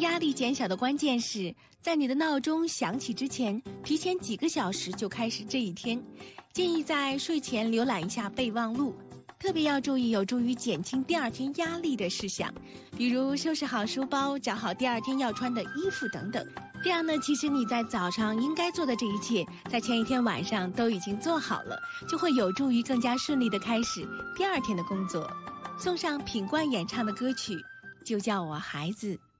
压力减小的关键是在你的闹钟响起之前，提前几个小时就开始这一天。建议在睡前浏览一下备忘录，特别要注意有助于减轻第二天压力的事项，比如收拾好书包，找好第二天要穿的衣服等等。这样呢，其实你在早上应该做的这一切，在前一天晚上都已经做好了，就会有助于更加顺利的开始第二天的工作。送上品冠演唱的歌曲《就叫我孩子》。